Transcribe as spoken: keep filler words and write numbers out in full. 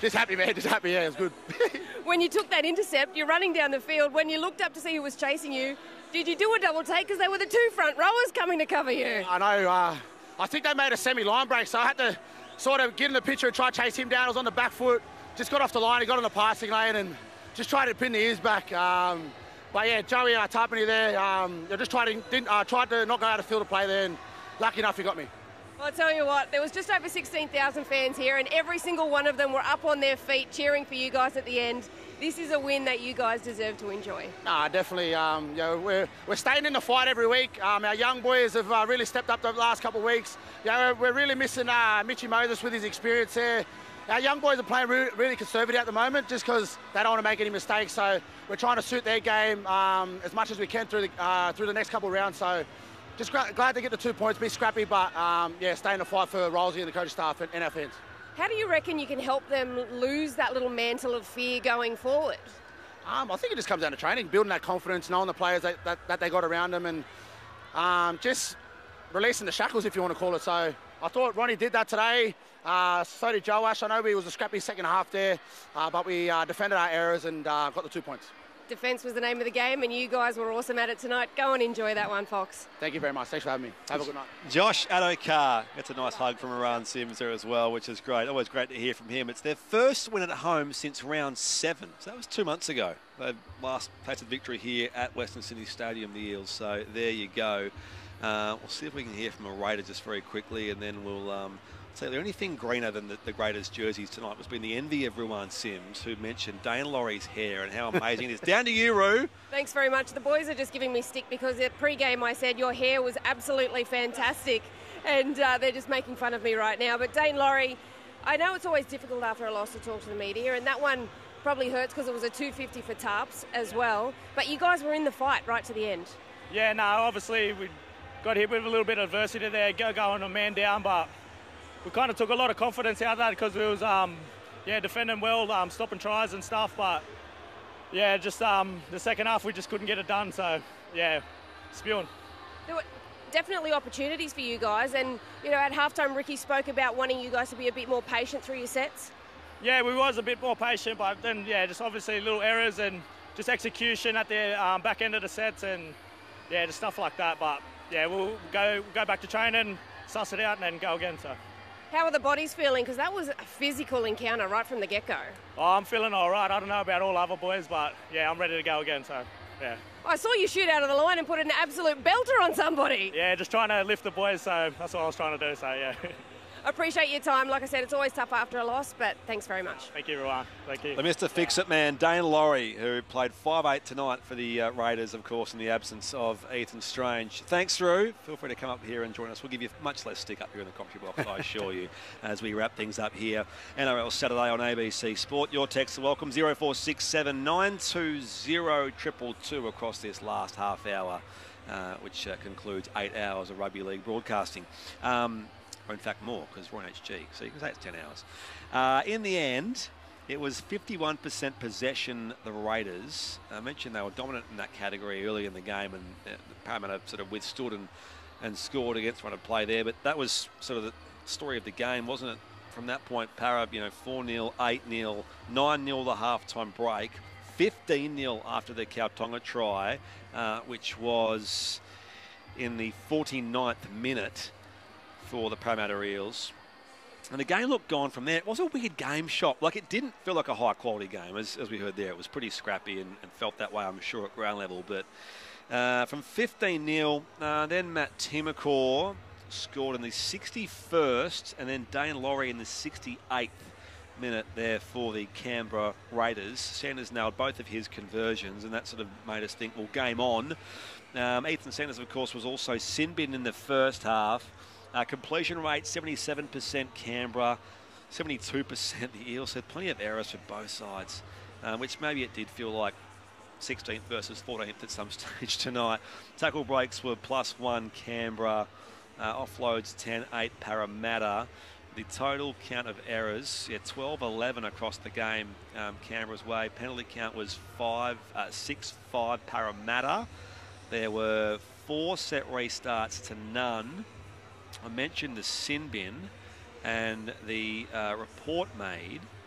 just happy, man. Just happy. Yeah, it's good. When you took that intercept, you're running down the field. When you looked up to see who was chasing you, did you do a double take? Because they were the two front rowers coming to cover you. I know. Uh, I think they made a semi-line break, so I had to sort of get in the picture and try to chase him down. I was on the back foot, just got off the line, he got on the passing lane and just tried to pin the ears back. Um, but yeah, Joey uh, Tarpany there, um, I just tried to, didn't, uh, tried to not go out of field to play there, and lucky enough he got me. Well, I'll tell you what, there was just over sixteen thousand fans here, and every single one of them were up on their feet cheering for you guys at the end. This is a win that you guys deserve to enjoy. Nah, definitely. Um, you know, we're, we're staying in the fight every week. Um, our young boys have uh, really stepped up the last couple of weeks. You know, we're, we're really missing uh, Mitchy Moses with his experience there. Our young boys are playing re really conservative at the moment just because they don't want to make any mistakes. So we're trying to suit their game um, as much as we can through the, uh, through the next couple of rounds. So just glad to get the two points, be scrappy, but um, yeah, stay in the fight for Rolsey and the coaching staff and, and our fans. How do you reckon you can help them lose that little mantle of fear going forward? Um, I think it just comes down to training, building that confidence, knowing the players that, that, that they got around them, and um, just releasing the shackles, if you want to call it. So I thought Ronnie did that today. Uh, so did Joash. I know we was a scrappy second half there, uh, but we uh, defended our errors and uh, got the two points. Defence was the name of the game, and you guys were awesome at it tonight. Go and enjoy that one, Fox. Thank you very much. Thanks for having me. Have a good night. Josh Addo-Carr gets a nice hug from Iran Sims there as well, which is great. Always great to hear from him. It's their first win at home since round seven. So that was two months ago. They last tasted victory here at Western Sydney Stadium, the Eels. So there you go. Uh, we'll see if we can hear from a Raider just very quickly, and then we'll... Um, So the only thing greener than the, the Raiders jerseys tonight was been the envy of Ruan Sims, who mentioned Dane Laurie's hair and how amazing it is. Down to you, Roo. Thanks very much. The boys are just giving me stick because at pre-game I said your hair was absolutely fantastic, and uh, they're just making fun of me right now. But Dane Laurie, I know it's always difficult after a loss to talk to the media, and that one probably hurts because it was a two fifty for Tarps as well. But you guys were in the fight right to the end. Yeah, no, obviously we got hit with a little bit of adversity there, go going a man down, but we kind of took a lot of confidence out of that because we was, um, yeah, defending well, um, stopping tries and stuff. But yeah, just um, the second half we just couldn't get it done. So yeah, spewing. There were definitely opportunities for you guys, and you know, at halftime Ricky spoke about wanting you guys to be a bit more patient through your sets. Yeah, we was a bit more patient, but then yeah, just obviously little errors and just execution at the um, back end of the sets, and yeah, just stuff like that. But yeah, we'll go go back to training, suss it out, and then go again. So. How are the bodies feeling? Because that was a physical encounter right from the get-go. Oh, I'm feeling all right. I don't know about all other boys, but yeah, I'm ready to go again, so yeah. I saw you shoot out of the line and put an absolute belter on somebody. Yeah, just trying to lift the boys, so that's what I was trying to do, so yeah. Appreciate your time. Like I said, it's always tough after a loss, but thanks very much. Thank you, everyone. Thank you. The Mister Fix-It man, Dane Laurie, who played five eight tonight for the uh, Raiders, of course, in the absence of Ethan Strange. Thanks, Drew. Feel free to come up here and join us. We'll give you much less stick up here in the commentary box, I assure you, as we wrap things up here. N R L Saturday on A B C Sport. Your text are welcome, zero four six seven nine two zero two two two across this last half hour, uh, which uh, concludes eight hours of rugby league broadcasting. Um, Or in fact more, because we're on H G, so you can say it's ten hours. Uh, in the end, it was fifty-one percent possession, the Raiders. I mentioned they were dominant in that category early in the game, and uh, the Parramatta sort of withstood and, and scored against run of play there. But that was sort of the story of the game, wasn't it? From that point, Parra, you know, four nil, eight nil, nine nil the halftime break, fifteen nil after the Kautonga try, uh, which was in the forty-ninth minute for the Parramatta Eels. And the game looked gone from there. It was a weird game shot. Like, it didn't feel like a high-quality game, as, as we heard there. It was pretty scrappy and, and felt that way, I'm sure, at ground level. But uh, from fifteen nil, uh, then Matt Timacor scored in the sixty-first, and then Dane Laurie in the sixty-eighth minute there for the Canberra Raiders. Sanders nailed both of his conversions, and that sort of made us think, well, game on. Um, Ethan Sanders, of course, was also sin bin in the first half. Uh, completion rate, seventy-seven percent Canberra, seventy-two percent the Eels. Had plenty of errors for both sides, um, which maybe it did feel like sixteenth versus fourteenth at some stage tonight. Tackle breaks were plus one Canberra, uh, offloads ten eight Parramatta. The total count of errors, yeah, twelve eleven across the game um, Canberra's way. Penalty count was five, uh, six five Parramatta. There were four set restarts to none. I mentioned the sin bin, and the uh, report made